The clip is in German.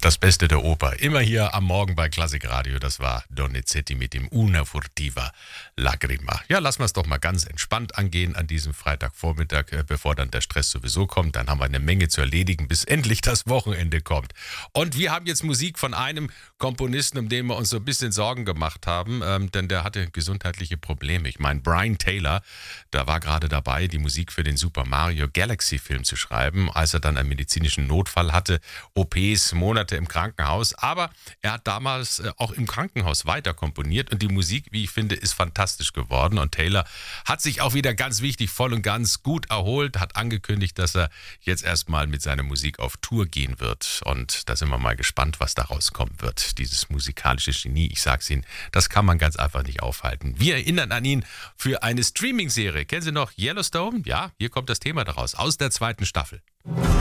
Das Beste der Oper. Immer hier am Morgen bei Klassikradio. Das war Donizetti mit dem Una furtiva lagrima. Ja, lassen wir es doch mal ganz entspannt angehen an diesem Freitagvormittag, bevor dann der Stress sowieso kommt. Dann haben wir eine Menge zu erledigen, bis endlich das Wochenende kommt. Und wir haben jetzt Musik von einem Komponisten, um den wir uns so ein bisschen Sorgen gemacht haben, denn der hatte gesundheitliche Probleme. Ich meine, Brian Taylor, da war gerade dabei, die Musik für den Super Mario Galaxy Film zu schreiben, als er dann einen medizinischen Notfall hatte, OPs, Monate im Krankenhaus, aber er hat damals auch im Krankenhaus weiter komponiert und die Musik, wie ich finde, ist fantastisch geworden und Taylor hat sich auch wieder ganz wichtig voll und ganz gut erholt, hat angekündigt, dass er jetzt erstmal mit seiner Musik auf Tour gehen wird und da sind wir mal gespannt, was daraus kommen wird. Dieses musikalische Genie, ich sag's Ihnen, das kann man ganz einfach nicht aufhalten. Wir erinnern an ihn für eine Streaming-Serie. Kennen Sie noch Yellowstone? Ja, hier kommt das Thema daraus, aus der 2. Staffel.